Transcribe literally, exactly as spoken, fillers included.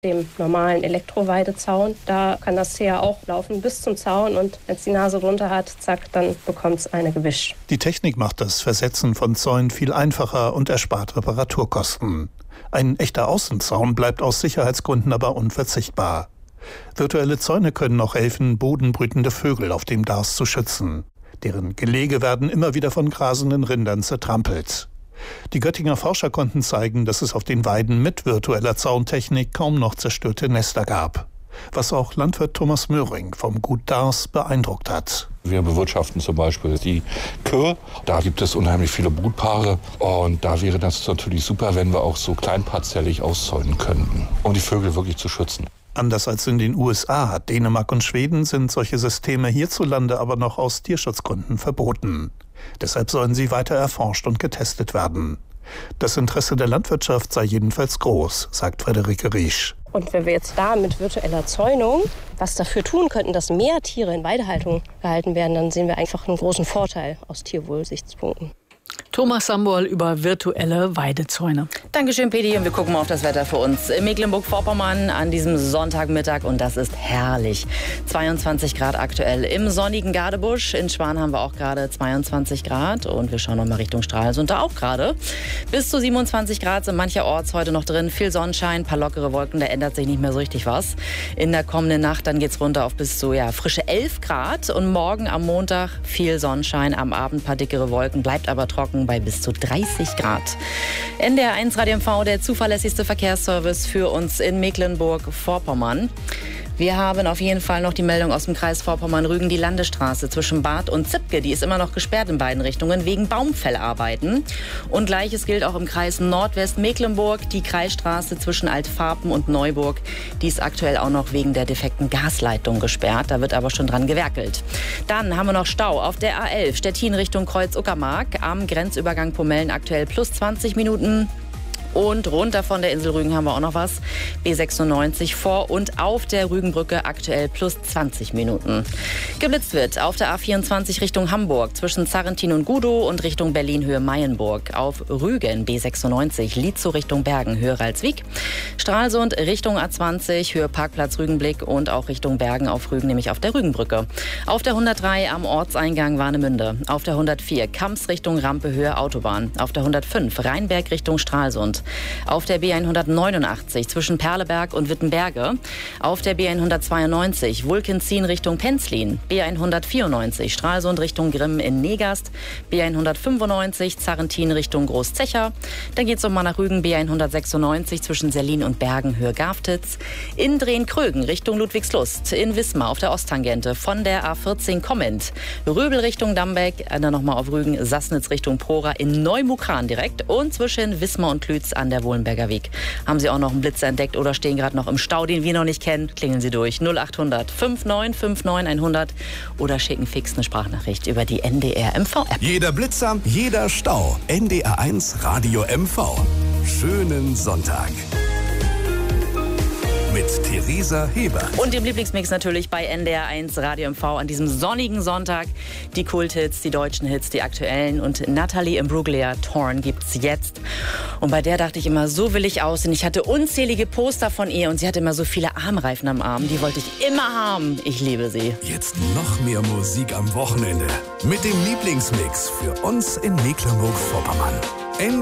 dem normalen Elektroweidezaun. Da kann das Teer auch laufen bis zum Zaun und wenn es die Nase runter hat, zack, dann bekommt es eine Gewisch. Die Technik macht das Versetzen von Zäunen viel einfacher und erspart Reparaturkosten. Ein echter Außenzaun bleibt aus Sicherheitsgründen aber unverzichtbar. Virtuelle Zäune können auch helfen, bodenbrütende Vögel auf dem Darß zu schützen. Deren Gelege werden immer wieder von grasenden Rindern zertrampelt. Die Göttinger Forscher konnten zeigen, dass es auf den Weiden mit virtueller Zauntechnik kaum noch zerstörte Nester gab. Was auch Landwirt Thomas Möhring vom Gut Darß beeindruckt hat. Wir bewirtschaften zum Beispiel die Kühe. Da gibt es unheimlich viele Brutpaare. Und da wäre das natürlich super, wenn wir auch so kleinparzellig auszäunen könnten, um die Vögel wirklich zu schützen. Anders als in den U S A, Dänemark und Schweden sind solche Systeme hierzulande aber noch aus Tierschutzgründen verboten. Deshalb sollen sie weiter erforscht und getestet werden. Das Interesse der Landwirtschaft sei jedenfalls groß, sagt Friederike Riesch. Und wenn wir jetzt da mit virtueller Zäunung was dafür tun könnten, dass mehr Tiere in Weidehaltung gehalten werden, dann sehen wir einfach einen großen Vorteil aus Tierwohlsichtspunkten. Thomas Sambol über virtuelle Weidezäune. Dankeschön, Pedi. Und wir gucken mal auf das Wetter für uns in Mecklenburg-Vorpommern an diesem Sonntagmittag. Und das ist herrlich. zweiundzwanzig Grad aktuell im sonnigen Gadebusch. In Schwan haben wir auch gerade zweiundzwanzig Grad. Und wir schauen noch mal Richtung Stralsund, da auch gerade. Bis zu siebenundzwanzig Grad sind mancherorts heute noch drin. Viel Sonnenschein, paar lockere Wolken, da ändert sich nicht mehr so richtig was. In der kommenden Nacht dann geht's runter auf bis zu ja, frische elf Grad. Und morgen am Montag viel Sonnenschein, am Abend paar dickere Wolken, bleibt aber trocken bei bis zu dreißig Grad. N D R eins Radio M V, der zuverlässigste Verkehrsservice für uns in Mecklenburg-Vorpommern. Wir haben auf jeden Fall noch die Meldung aus dem Kreis Vorpommern-Rügen. Die Landesstraße zwischen Bad und Zipke, die ist immer noch gesperrt in beiden Richtungen wegen Baumfellarbeiten. Und Gleiches gilt auch im Kreis Nordwestmecklenburg. Die Kreisstraße zwischen Altfarpen und Neuburg, die ist aktuell auch noch wegen der defekten Gasleitung gesperrt. Da wird aber schon dran gewerkelt. Dann haben wir noch Stau auf der A elf, Stettin Richtung Kreuz-Uckermark. Am Grenzübergang Pomellen aktuell plus zwanzig Minuten. Und runter von der Insel Rügen haben wir auch noch was. B sechsundneunzig vor und auf der Rügenbrücke aktuell plus zwanzig Minuten. Geblitzt wird auf der A vierundzwanzig Richtung Hamburg zwischen Zarrentin und Gudow und Richtung Berlin Höhe Mayenburg. Auf Rügen B sechsundneunzig Lietzow Richtung Bergen Höhe Ralswiek. Stralsund Richtung A zwanzig Höhe Parkplatz Rügenblick und auch Richtung Bergen auf Rügen, nämlich auf der Rügenbrücke. Auf der hundertdrei am Ortseingang Warnemünde. Auf der hundertvier Kamps Richtung Rampe Höhe Autobahn. Auf der hundertfünf Rheinberg Richtung Stralsund. Auf der B hundertneunundachtzig zwischen Perleberg und Wittenberge. Auf der B hundertzweiundneunzig Wulkenzien Richtung Penzlin. B hundertvierundneunzig Stralsund Richtung Grimm in Negast. B hundertfünfundneunzig Zarrentin Richtung Großzecher. Dann geht es nochmal nach Rügen. B hundertsechsundneunzig zwischen Serlin und Bergen Höhe Gaftitz. In Drehen-Krögen Richtung Ludwigslust. In Wismar auf der Osttangente von der A vierzehn kommend. Röbel Richtung Dambeck. Dann nochmal auf Rügen. Sassnitz Richtung Prora. In Neumukran direkt. Und zwischen Wismar und Klütz an der Wohlenberger Weg. Haben Sie auch noch einen Blitzer entdeckt oder stehen gerade noch im Stau, den wir noch nicht kennen? Klingeln Sie durch null acht hundert neunundfünfzig neunundfünfzig hundert oder schicken fix eine Sprachnachricht über die N D R M V-App. Jeder Blitzer, jeder Stau. N D R eins Radio M V. Schönen Sonntag. Mit Theresa Heber. Und dem Lieblingsmix natürlich bei N D R eins Radio M V an diesem sonnigen Sonntag. Die Kulthits, die deutschen Hits, die aktuellen. Und Natalie Imbruglia, Torn, gibt's jetzt. Und bei der dachte ich immer, so will ich aussehen. Ich hatte unzählige Poster von ihr und sie hatte immer so viele Armreifen am Arm. Die wollte ich immer haben. Ich liebe sie. Jetzt noch mehr Musik am Wochenende. Mit dem Lieblingsmix für uns in Mecklenburg-Vorpommern.